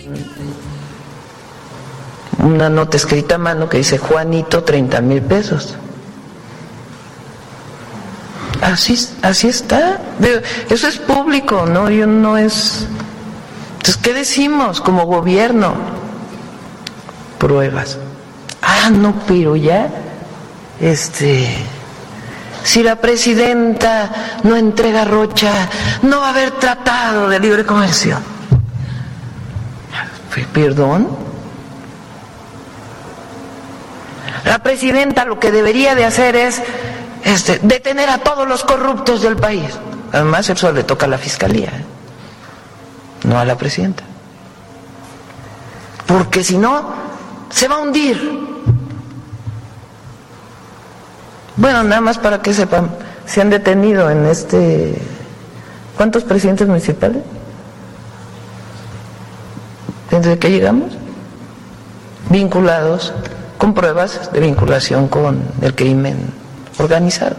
una nota escrita a mano que dice Juanito 30,000 pesos. Así está. Eso es público, ¿no? No es. Entonces, ¿qué decimos como gobierno? Pruebas. No, pero ya, si la presidenta no entrega Rocha, no va a haber tratado de libre comercio. ¿Perdón? La presidenta lo que debería de hacer es detener a todos los corruptos del país. Además, eso le toca a la fiscalía, no a la presidenta. Porque si no, se va a hundir. Bueno, nada más para que sepan, se han detenido en ¿cuántos presidentes municipales? ¿Desde que llegamos? Vinculados con pruebas de vinculación con el crimen organizado.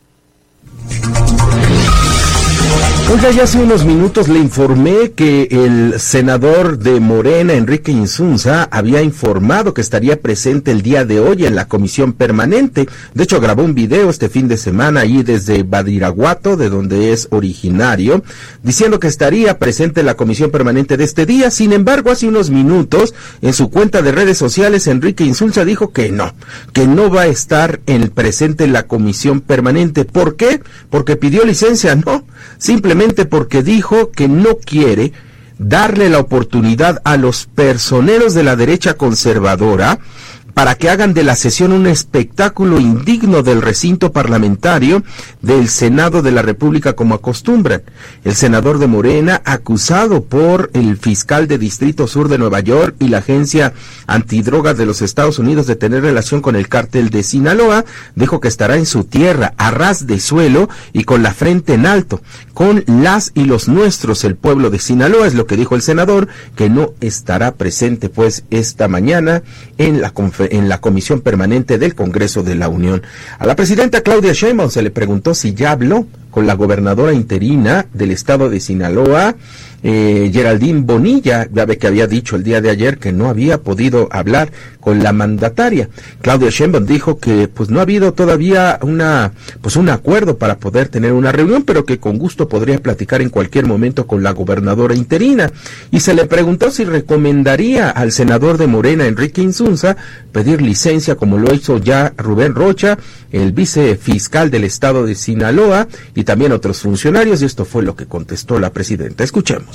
Oiga, ya hace unos minutos le informé que el senador de Morena, Enrique Insunza, había informado que estaría presente el día de hoy en la comisión permanente. De hecho, grabó un video este fin de semana ahí desde Badiraguato, de donde es originario, diciendo que estaría presente en la comisión permanente de este día. Sin embargo, hace unos minutos, en su cuenta de redes sociales, Enrique Insunza dijo que no va a estar presente en la comisión permanente. ¿Por qué? Porque pidió licencia, no. Simplemente porque dijo que no quiere darle la oportunidad a los personeros de la derecha conservadora para que hagan de la sesión un espectáculo indigno del recinto parlamentario del Senado de la República como acostumbran. El senador de Morena, acusado por el fiscal de Distrito Sur de Nueva York y la Agencia Antidrogas de los Estados Unidos de tener relación con el cártel de Sinaloa, dijo que estará en su tierra, a ras de suelo y con la frente en alto, con las y los nuestros, el pueblo de Sinaloa, es lo que dijo el senador, que no estará presente pues esta mañana en la comisión permanente del Congreso de la Unión. A la presidenta Claudia Sheinbaum se le preguntó si ya habló con la gobernadora interina del estado de Sinaloa, Geraldine Bonilla. Ya ve que había dicho el día de ayer que no había podido hablar con la mandataria. Claudia Sheinbaum dijo que pues no ha habido todavía un acuerdo para poder tener una reunión, pero que con gusto podría platicar en cualquier momento con la gobernadora interina. Y se le preguntó si recomendaría al senador de Morena, Enrique Insunza, pedir licencia como lo hizo ya Rubén Rocha, el vicefiscal del estado de Sinaloa, y también otros funcionarios, y esto fue lo que contestó la presidenta. Escuchemos.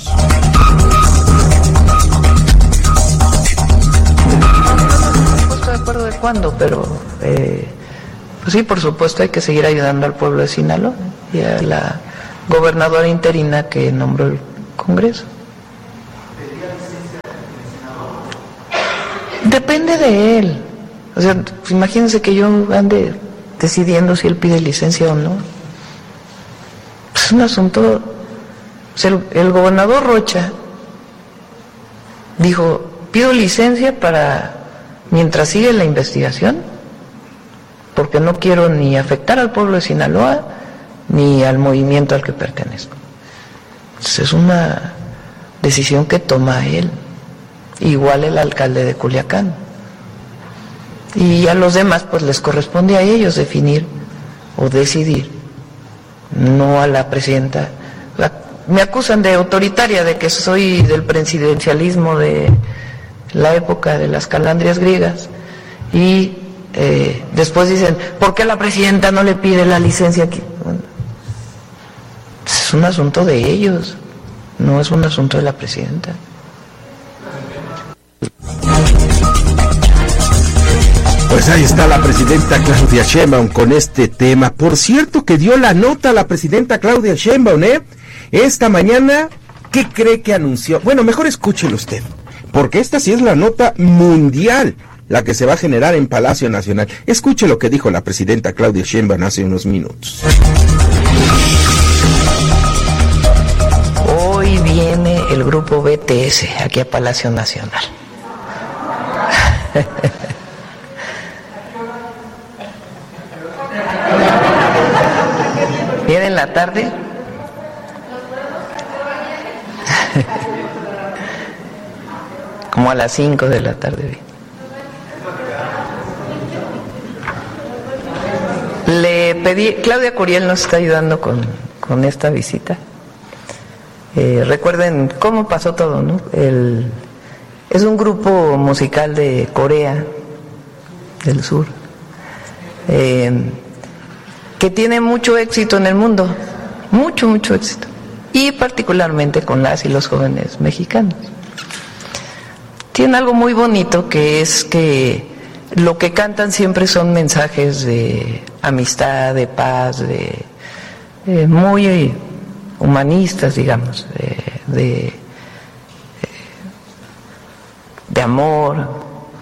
No estoy de acuerdo de cuándo, pero pues sí, por supuesto hay que seguir ayudando al pueblo de Sinaloa y a la gobernadora interina que nombró el Congreso. Depende de él. O sea, pues imagínense que yo ande decidiendo si él pide licencia o no. Es un asunto. O sea, el gobernador Rocha dijo, pido licencia para mientras sigue la investigación, porque no quiero ni afectar al pueblo de Sinaloa ni al movimiento al que pertenezco. Entonces es una decisión que toma él. Igual el alcalde de Culiacán. Y a los demás pues les corresponde a ellos definir o decidir, no a la presidenta. Me acusan de autoritaria, de que soy del presidencialismo de la época de las calandrias griegas, y después dicen, ¿por qué la presidenta no le pide la licencia aquí? Bueno, es un asunto de ellos, no es un asunto de la presidenta. Pues ahí está la presidenta Claudia Sheinbaum con este tema. Por cierto que dio la nota la presidenta Claudia Sheinbaum, esta mañana. ¿Qué cree que anunció? Bueno, mejor escúchelo usted, porque esta sí es la nota mundial, la que se va a generar en Palacio Nacional. Escuche lo que dijo la presidenta Claudia Sheinbaum hace unos minutos. Hoy viene el grupo BTS aquí a Palacio Nacional. ¿Viene en la tarde? como a las 5 de la tarde. Le pedí, Claudia Curiel nos está ayudando con esta visita. Recuerden cómo pasó todo, ¿no? Es un grupo musical de Corea del Sur, que tiene mucho éxito en el mundo, mucho éxito, y particularmente con las y los jóvenes mexicanos. Tiene algo muy bonito, que es que lo que cantan siempre son mensajes de amistad, de paz, muy humanistas, digamos, de amor.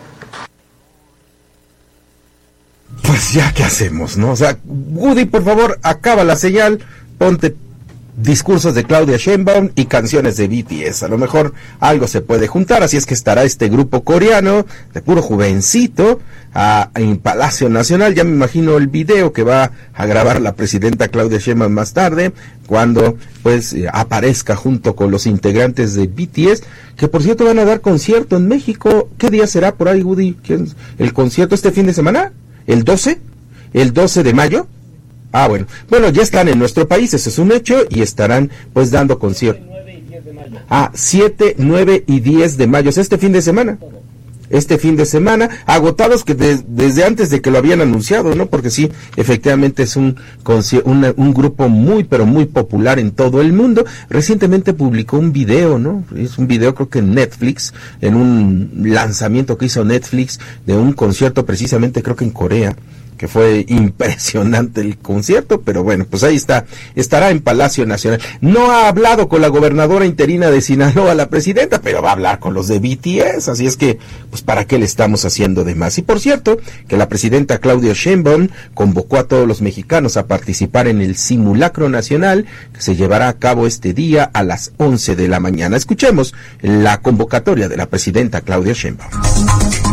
Pues ya, ¿qué hacemos, no? O sea, Woody, por favor, acaba la señal, ponte discursos de Claudia Sheinbaum y canciones de BTS. A lo mejor algo se puede juntar, así es que estará este grupo coreano de puro jovencito en Palacio Nacional. Ya me imagino el video que va a grabar la presidenta Claudia Sheinbaum más tarde, cuando pues aparezca junto con los integrantes de BTS, que por cierto van a dar concierto en México. ¿Qué día será por ahí, Woody? ¿El concierto este fin de semana? ¿El 12? ¿El 12 de mayo? Bueno, ya están en nuestro país, eso es un hecho, y estarán pues dando conciertos. 7, 9 y 10 de mayo, este fin de semana. Este fin de semana, agotados que desde antes de que lo habían anunciado, ¿no? Porque sí, efectivamente es un grupo muy, pero muy popular en todo el mundo. Recientemente publicó un video, ¿no? Es un video, creo que en Netflix, en un lanzamiento que hizo Netflix de un concierto precisamente, creo que en Corea, que fue impresionante el concierto, pero bueno, pues ahí está, estará en Palacio Nacional. No ha hablado con la gobernadora interina de Sinaloa, la presidenta, pero va a hablar con los de BTS, así es que, pues ¿para qué le estamos haciendo de más? Y por cierto, que la presidenta Claudia Sheinbaum convocó a todos los mexicanos a participar en el simulacro nacional, que se llevará a cabo este día a las 11 de la mañana. Escuchemos la convocatoria de la presidenta Claudia Sheinbaum.